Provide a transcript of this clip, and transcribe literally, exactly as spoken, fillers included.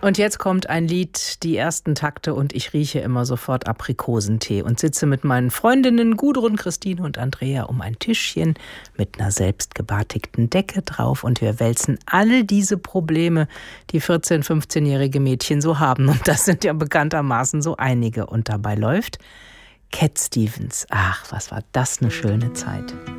Und jetzt kommt ein Lied, die ersten Takte, und ich rieche immer sofort Aprikosentee und sitze mit meinen Freundinnen Gudrun, Christine und Andrea um ein Tischchen mit einer selbstgebartigten Decke drauf und wir wälzen alle diese Probleme, die vierzehn-, fünfzehnjährige Mädchen so haben, und das sind ja bekanntermaßen so einige, und dabei läuft Cat Stevens. Ach, was war das eine schöne Zeit.